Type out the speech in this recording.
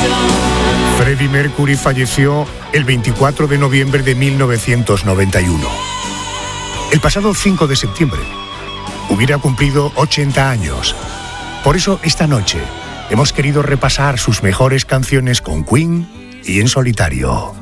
Freddie Mercury falleció el 24 de noviembre de 1991. El pasado 5 de septiembre hubiera cumplido 80 años. Por eso esta noche hemos querido repasar sus mejores canciones con Queen y en solitario.